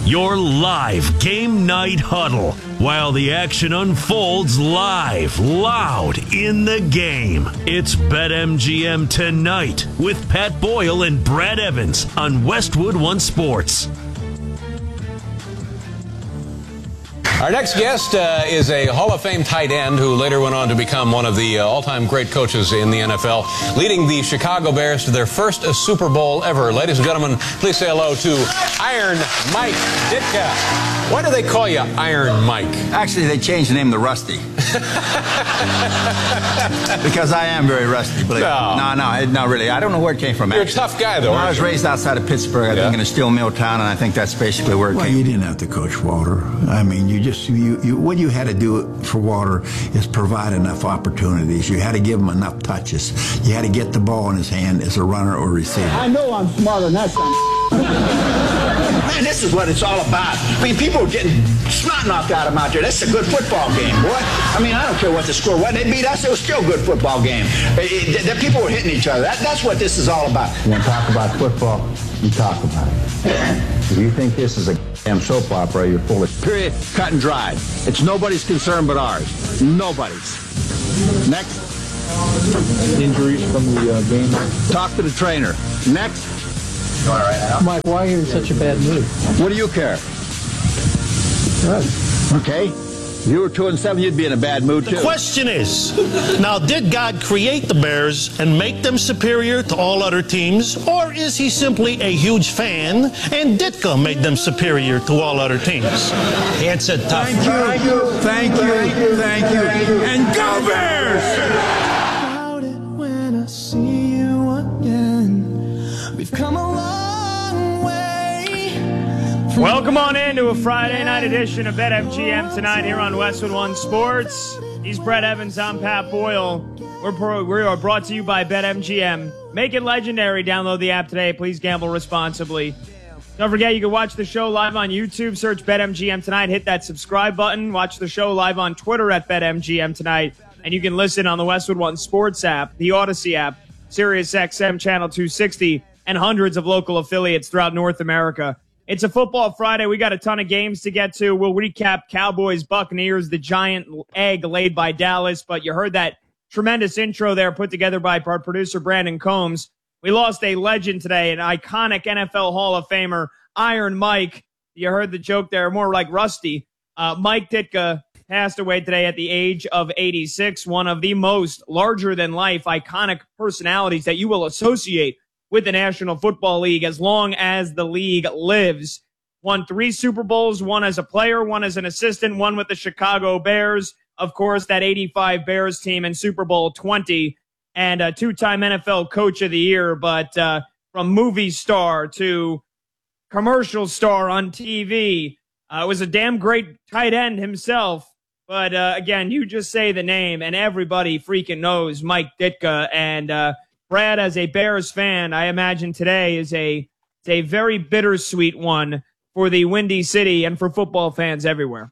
your live game night huddle, while the action unfolds live, loud in the game. It's BetMGM Tonight with Pat Boyle and Brad Evans on Westwood One Sports. Our next guest is a Hall of Fame tight end who later went on to become one of the all-time great coaches in the NFL, leading the Chicago Bears to their first Super Bowl ever. Ladies and gentlemen, please say hello to Iron Mike Ditka. Why do they call you Iron Mike? Actually, they changed the name to Rusty. Because I am very rusty. No, not really. I don't know where it came from. You're a tough guy, though. I was raised outside of Pittsburgh, I think, in a steel mill town, and I think that's basically where it came from. Well, you didn't have to coach Walter. I mean, what you had to do for Walter is provide enough opportunities. You had to give him enough touches. You had to get the ball in his hand as a runner or receiver. I know I'm smarter than that, son. Man, this is what it's all about. I mean, people are getting snot knocked out of them out there. That's a good football game, boy. I mean, I don't care what the score was. They beat us, it was still a good football game. The people were hitting each other. That's what this is all about. You want to talk about football? You talk about it. If you think this is a damn soap opera, you're full of Period. Cut and dried. It's nobody's concern but ours. Nobody's. Next. injuries from the game. Talk to the trainer. Next. You want to write that out? Mike, why are you in such a bad mood? What do you care? Good. Okay. If you were 2-7, you'd be in a bad mood, too. The question is, now, did God create the Bears and make them superior to all other teams, or is he simply a huge fan and Ditka made them superior to all other teams? It's a tough. Thank you. And go Bears! When I see you again, we've come a long way. Welcome on into a Friday night edition of BetMGM Tonight here on Westwood One Sports. He's Brett Evans. I'm Pat Boyle. We are brought to you by BetMGM. Make it legendary. Download the app today. Please gamble responsibly. Don't forget, you can watch the show live on YouTube. Search BetMGM Tonight. Hit that subscribe button. Watch the show live on Twitter at BetMGM Tonight. And you can listen on the Westwood One Sports app, the Odyssey app, SiriusXM Channel 260, and hundreds of local affiliates throughout North America. It's a football Friday. We got a ton of games to get to. We'll recap Cowboys, Buccaneers, the giant egg laid by Dallas. But you heard that tremendous intro there put together by our producer, Brandon Combs. We lost a legend today, an iconic NFL Hall of Famer, Iron Mike. You heard the joke there, more like Rusty. Mike Ditka passed away today at the age of 86, one of the most larger-than-life iconic personalities that you will associate with the National Football League as long as the league lives. Won 3 Super Bowls, one as a player, one as an assistant, one with the Chicago Bears. Of course, that 85 Bears team in Super Bowl 20, and a 2-time NFL Coach of the Year. But from movie star to commercial star on TV, was a damn great tight end himself. But again, you just say the name, and everybody freaking knows Mike Ditka. And Brad, as a Bears fan, I imagine today is a very bittersweet one for the Windy City and for football fans everywhere.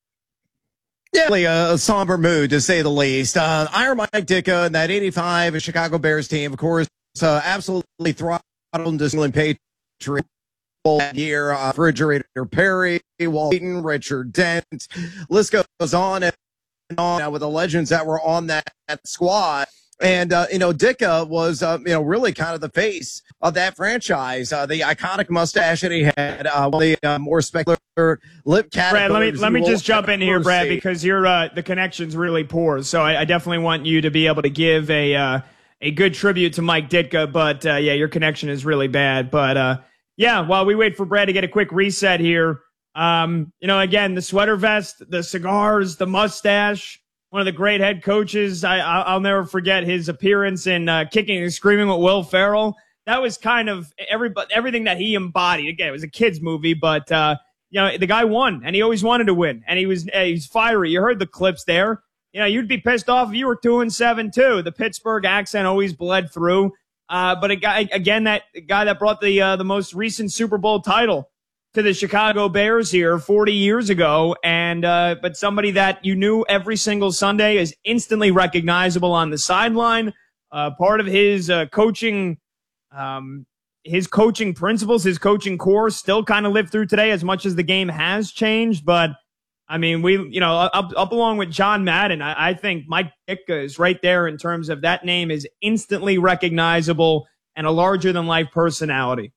Yeah, a somber mood, to say the least. Iron Mike Ditka and that 85 Chicago Bears team, of course, absolutely throttled the New England Patriots that year. Refrigerator Perry, Walt Eaton, Richard Dent. List goes on and on with the legends that were on that squad. And, Ditka was, really kind of the face of that franchise. The iconic mustache that he had, the more spectacular lip cat. Brad, let me just jump in here, Brad, because the connection's really poor. So I definitely want you to be able to give a good tribute to Mike Ditka. But, your connection is really bad. But, while we wait for Brad to get a quick reset here, again, the sweater vest, the cigars, the mustache. One of the great head coaches. I'll never forget his appearance in Kicking and Screaming with Will Ferrell. That was kind of everything that he embodied. Again, it was a kid's movie, but the guy won, and he always wanted to win, and he was fiery. You heard the clips there. You'd be pissed off if you were 2-7 too. The Pittsburgh accent always bled through. But that guy that brought the most recent Super Bowl title to the Chicago Bears here 40 years ago, and but somebody that you knew every single Sunday is instantly recognizable on the sideline. Part of his coaching his coaching principles, his coaching core still kind of live through today as much as the game has changed. But I mean, up along with John Madden, I think Mike Ditka is right there in terms of that name is instantly recognizable and a larger than life personality.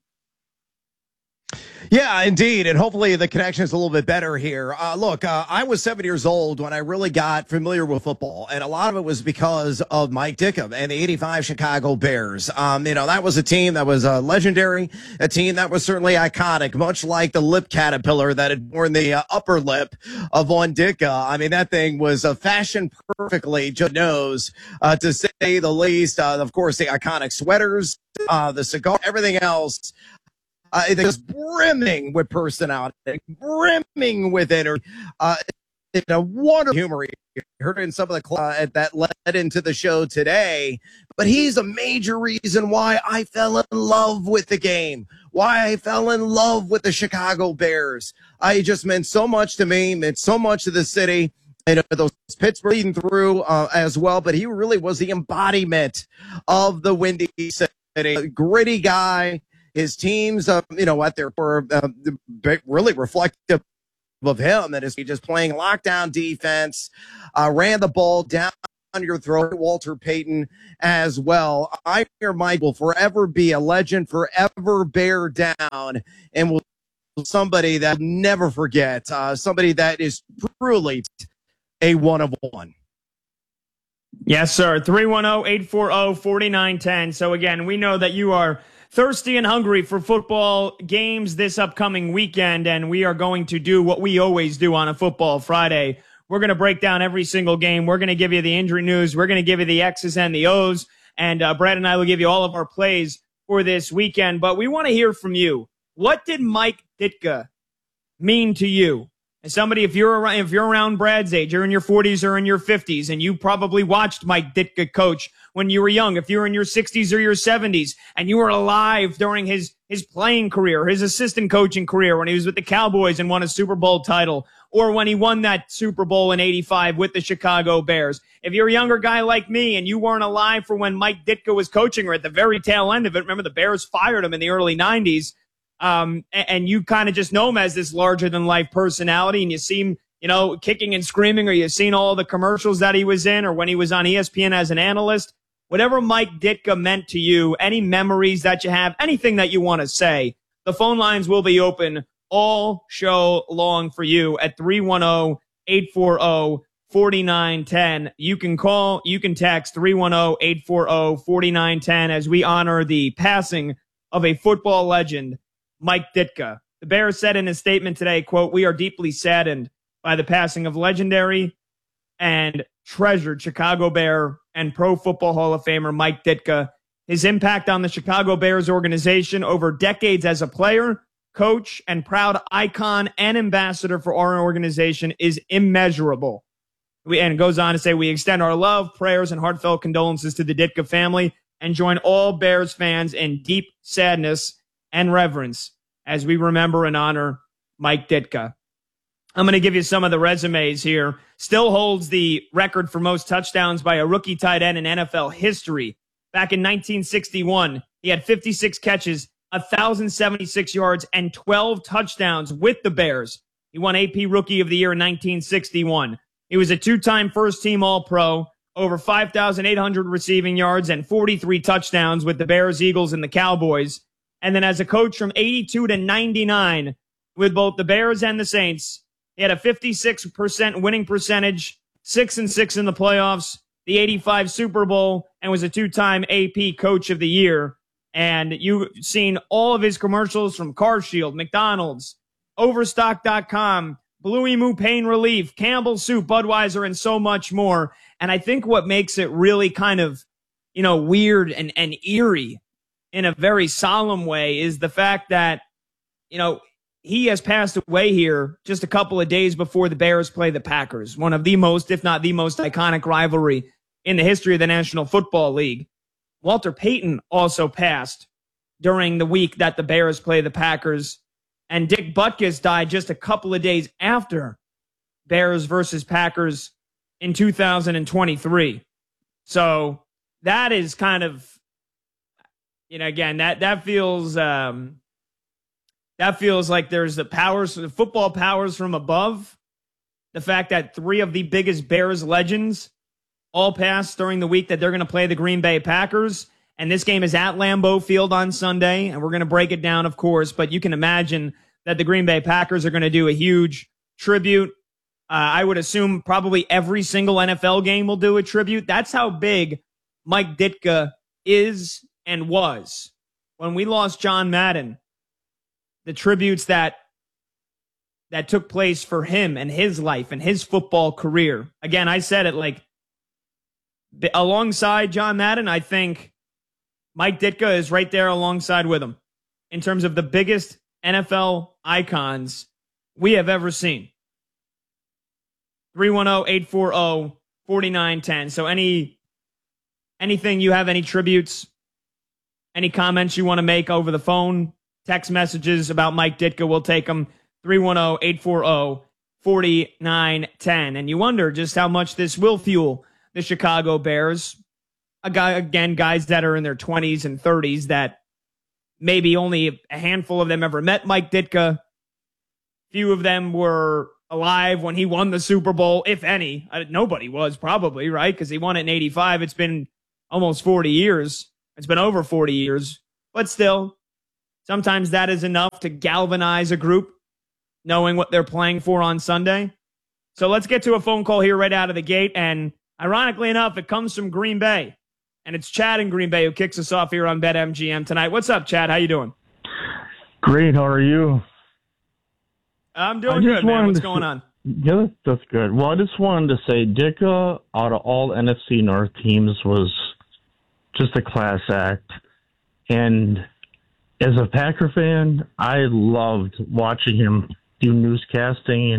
Yeah, indeed. And hopefully the connection is a little bit better here. Look, I was 7 years old when I really got familiar with football. And a lot of it was because of Mike Ditka and the 85 Chicago Bears. That was a team that was legendary, a team that was certainly iconic, much like the lip caterpillar that had worn the upper lip of Von Ditka. I mean, that thing was fashioned perfectly, just knows, to say the least. Of course, the iconic sweaters, the cigar, everything else. It was brimming with personality, brimming with energy. Wonderful humor. You heard it in some of the that led into the show today. But he's a major reason why I fell in love with the game, why I fell in love with the Chicago Bears. It just meant so much to me, meant so much to the city. And those Pittsburgh leading through as well. But he really was the embodiment of the Windy City. A gritty guy. His teams, at their core, really reflective of him, and is he just playing lockdown defense, ran the ball down your throat. Walter Payton as well. Iron Mike will forever be a legend, forever bear down, and will somebody that will never forget, somebody that is truly a one of one. Yes, sir. 310-840-4910. So again, we know that you are thirsty and hungry for football games this upcoming weekend, and we are going to do what we always do on a Football Friday. We're going to break down every single game. We're going to give you the injury news. We're going to give you the X's and the O's, and Brad and I will give you all of our plays for this weekend. But we want to hear from you. What did Mike Ditka mean to you? As somebody, if you're around Brad's age, you're in your 40s or in your 50s, and you probably watched Mike Ditka coach when you were young. If you're in your 60s or your 70s, and you were alive during his playing career, his assistant coaching career, when he was with the Cowboys and won a Super Bowl title, or when he won that Super Bowl in '85 with the Chicago Bears. If you're a younger guy like me and you weren't alive for when Mike Ditka was coaching, or at the very tail end of it, remember the Bears fired him in the early 90s. And you kind of just know him as this larger than life personality, and you see him, kicking and screaming, or you've seen all the commercials that he was in, or when he was on ESPN as an analyst. Whatever Mike Ditka meant to you, any memories that you have, anything that you want to say, the phone lines will be open all show long for you at 310-840-4910. You can call, you can text 310-840-4910 as we honor the passing of a football legend, Mike Ditka. The Bears said in his statement today, quote, "We are deeply saddened by the passing of legendary and treasured Chicago Bear and Pro Football Hall of Famer Mike Ditka. His impact on the Chicago Bears organization over decades as a player, coach, and proud icon and ambassador for our organization is immeasurable." And it goes on to say, "We extend our love, prayers, and heartfelt condolences to the Ditka family and join all Bears fans in deep sadness and reverence as we remember and honor Mike Ditka." I'm going to give you some of the resumes here. Still holds the record for most touchdowns by a rookie tight end in NFL history. Back in 1961, he had 56 catches, 1,076 yards, and 12 touchdowns with the Bears. He won AP Rookie of the Year in 1961. He was a two-time first-team All-Pro, over 5,800 receiving yards, and 43 touchdowns with the Bears, Eagles, and the Cowboys. And then as a coach from 82 to 99 with both the Bears and the Saints, he had a 56% winning percentage, 6-6 in the playoffs, the 85 Super Bowl, and was a two-time AP Coach of the Year. And you've seen all of his commercials from CarShield, McDonald's, Overstock.com, Blue Emu Pain Relief, Campbell's Soup, Budweiser, and so much more. And I think what makes it really kind of, weird and eerie in a very solemn way is the fact that, he has passed away here just a couple of days before the Bears play the Packers, one of the most, if not the most iconic rivalry in the history of the National Football League. Walter Payton also passed during the week that the Bears play the Packers, and Dick Butkus died just a couple of days after Bears versus Packers in 2023. So that is kind of, again, that feels like there's the football powers from above. The fact that 3 of the biggest Bears legends all passed during the week that they're going to play the Green Bay Packers. And this game is at Lambeau Field on Sunday. And we're going to break it down, of course. But you can imagine that the Green Bay Packers are going to do a huge tribute. I would assume probably every single NFL game will do a tribute. That's how big Mike Ditka is and was. When we lost John Madden, the tributes that took place for him and his life and his football career. Again, I said it like alongside John Madden, I think Mike Ditka is right there alongside with him in terms of the biggest NFL icons we have ever seen. 310-840-4910. So anything you have, any tributes, any comments you want to make over the phone, text messages about Mike Ditka, we'll take them. 310-840-4910. And you wonder just how much this will fuel the Chicago Bears. Guys that are in their 20s and 30s that maybe only a handful of them ever met Mike Ditka. Few of them were alive when he won the Super Bowl, if any. Nobody was probably, right? Because he won it in 85. It's been almost 40 years. It's been over 40 years. But still, sometimes that is enough to galvanize a group, knowing what they're playing for on Sunday. So let's get to a phone call here right out of the gate. And ironically enough, it comes from Green Bay. And it's Chad in Green Bay who kicks us off here on BetMGM tonight. What's up, Chad? How you doing? Great. How are you? I'm doing good, man. What's going on? Yeah, that's good. Well, I just wanted to say Ditka, out of all NFC North teams, was just a class act. And as a Packer fan, I loved watching him do newscasting